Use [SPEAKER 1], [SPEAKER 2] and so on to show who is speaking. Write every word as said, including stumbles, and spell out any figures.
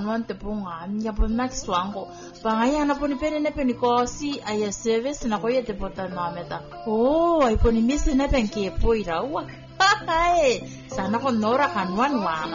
[SPEAKER 1] Monte punga nya po max wango pangaya na po ni pene ne peni ko si aya service na ko ye te pota na meta oh ai po ni misi ne pen ke po irawa hai sana ko nora kanwan wana